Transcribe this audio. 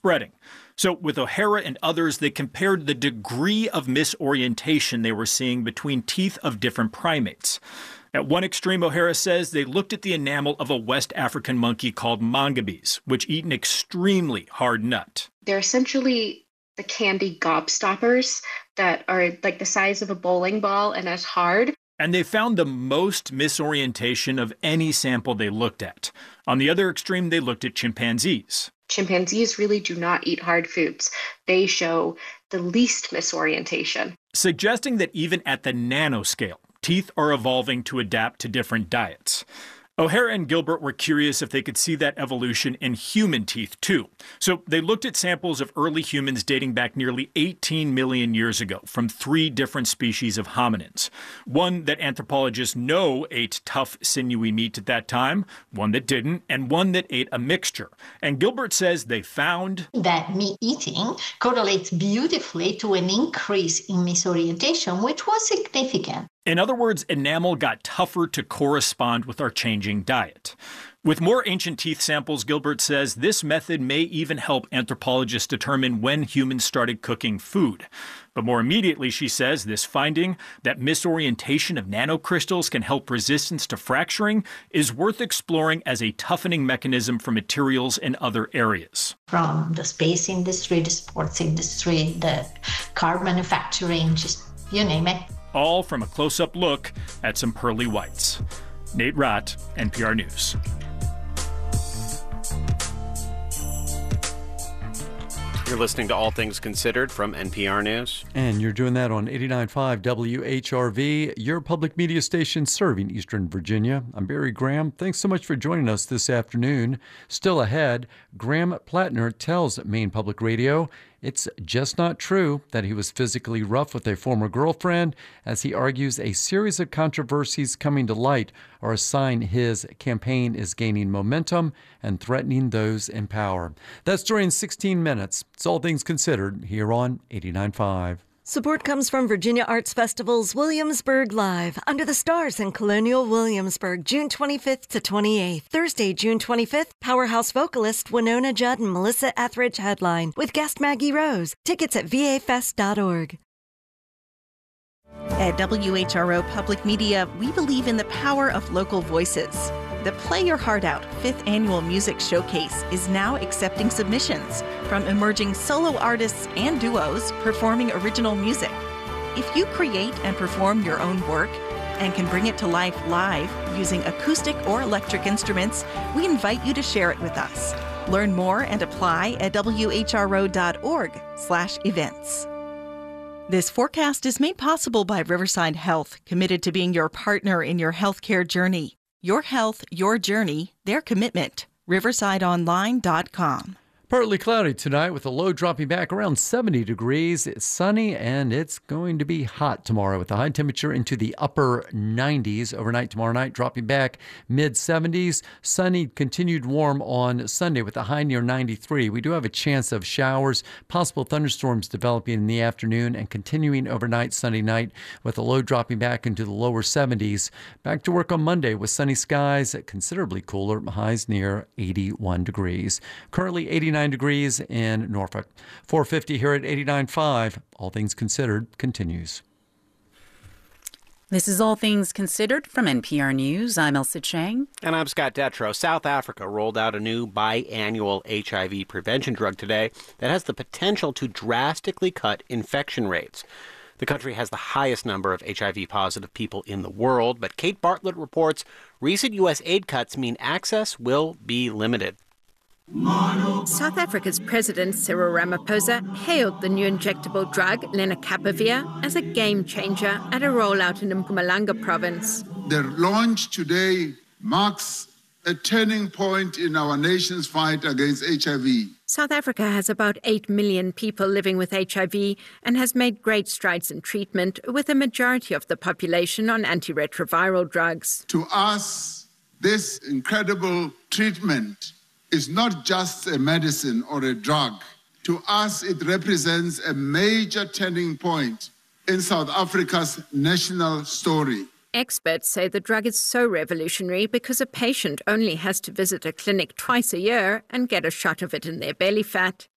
spreading. So with O'Hara and others, they compared the degree of misorientation they were seeing between teeth of different primates. At one extreme, O'Hara says they looked at the enamel of a West African monkey called mangabes, which eat an extremely hard nut. They're essentially the candy gobstoppers that are like the size of a bowling ball and as hard. And they found the most misorientation of any sample they looked at. On the other extreme, they looked at chimpanzees. Chimpanzees really do not eat hard foods. They show the least misorientation, suggesting that even at the nanoscale, teeth are evolving to adapt to different diets. O'Hara and Gilbert were curious if they could see that evolution in human teeth, too. So they looked at samples of early humans dating back nearly 18 million years ago from 3 different species of hominins. One that anthropologists know ate tough, sinewy meat at that time, one that didn't, and one that ate a mixture. And Gilbert says they found that meat eating correlates beautifully to an increase in misorientation, which was significant. In other words, enamel got tougher to correspond with our changing diet. With more ancient teeth samples, Gilbert says this method may even help anthropologists determine when humans started cooking food. But more immediately, she says, this finding that misorientation of nanocrystals can help resistance to fracturing is worth exploring as a toughening mechanism for materials in other areas. From the space industry, the sports industry, the car manufacturing, just you name it. All from a close-up look at some pearly whites. Nate Rott, NPR News. You're listening to All Things Considered from NPR News. And you're doing that on 89.5 WHRV, your public media station serving Eastern Virginia. I'm Barry Graham. Thanks so much for joining us this afternoon. Still ahead, Graham Plattner tells Maine Public Radio it's just not true that he was physically rough with a former girlfriend, as he argues a series of controversies coming to light are a sign his campaign is gaining momentum and threatening those in power. That's during 16 minutes. It's All Things Considered here on 89.5. Support comes from Virginia Arts Festival's Williamsburg Live, Under the Stars in Colonial Williamsburg, June 25th to 28th. Thursday, June 25th, powerhouse vocalist Winona Judd and Melissa Etheridge headline with guest Maggie Rose. Tickets at vafest.org. At WHRO Public Media, we believe in the power of local voices. The Play Your Heart Out 5th Annual Music Showcase is now accepting submissions from emerging solo artists and duos performing original music. If you create and perform your own work and can bring it to life live using acoustic or electric instruments, we invite you to share it with us. Learn more and apply at whro.org/events. This forecast is made possible by Riverside Health, committed to being your partner in your healthcare journey. Your health, your journey, their commitment. RiversideOnline.com. Partly cloudy tonight with a low dropping back around 70 degrees. It's sunny and it's going to be hot tomorrow with a high temperature into the upper 90s. Overnight tomorrow night dropping back mid-70s. Sunny, continued warm on Sunday with a high near 93. We do have a chance of showers, possible thunderstorms developing in the afternoon and continuing overnight Sunday night with a low dropping back into the lower 70s. Back to work on Monday with sunny skies, considerably cooler, highs near 81 degrees. Currently 89 degrees in Norfolk. 4:50 here at 89.5. All Things Considered continues. This is All Things Considered from NPR News. I'm Elsa Chang. And I'm Scott Detrow. South Africa rolled out a new biannual HIV prevention drug today that has the potential to drastically cut infection rates. The country has the highest number of HIV-positive people in the world, but Kate Bartlett reports recent U.S. aid cuts mean access will be limited. South Africa's President Cyril Ramaphosa hailed the new injectable drug, lenacapavir, as a game changer at a rollout in Mpumalanga province. The launch today marks a turning point in our nation's fight against HIV. South Africa has about 8 million people living with HIV and has made great strides in treatment, with a majority of the population on antiretroviral drugs. To us, this incredible treatment is not just a medicine or a drug. To us, it represents a major turning point in South Africa's national story. Experts say the drug is so revolutionary because a patient only has to visit a clinic twice a year and get a shot of it in their belly fat.